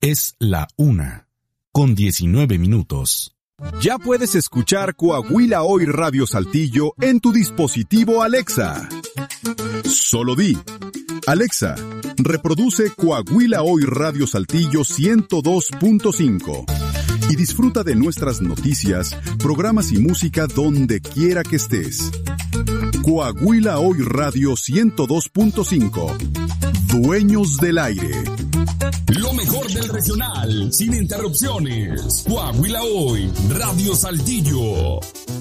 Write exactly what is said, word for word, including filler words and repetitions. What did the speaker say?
Es la una, con diecinueve minutos. Ya puedes escuchar Coahuila Hoy Radio Saltillo en tu dispositivo Alexa. Solo di: Alexa, reproduce Coahuila Hoy Radio Saltillo ciento dos punto cinco y disfruta de nuestras noticias, programas y música donde quiera que estés. Coahuila Hoy Radio ciento dos punto cinco. Dueños del aire. Lo mejor del regional, sin interrupciones. Coahuila Hoy, Radio Saltillo.